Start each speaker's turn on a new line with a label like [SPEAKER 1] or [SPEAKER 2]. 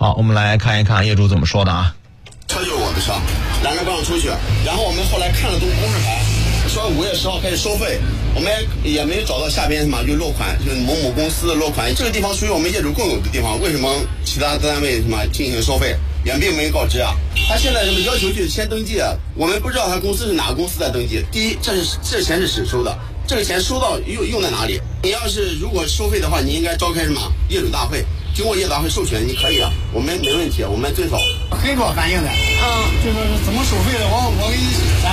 [SPEAKER 1] 好，我们来看一看业主怎么说的啊。
[SPEAKER 2] 车就是我的车，两人不让出去，然后我们后来看了公示牌，说5月10号开始收费，我们也没找到下边什么就落款，就是某某公司的落款，这个地方属于我们业主共有的地方，为什么其他单位什么进行收费，也并没有告知啊？他现在什么要求去先登记，我们不知道他公司是哪个公司在登记。第一，这钱是谁收的？这个钱收到用在哪里？你要是如果收费的话，你应该召开什么业主大会，经过业主大会授权，你可以啊，我们没问题，我们遵守。
[SPEAKER 3] 很多反映的，就是怎么收费的，我给你。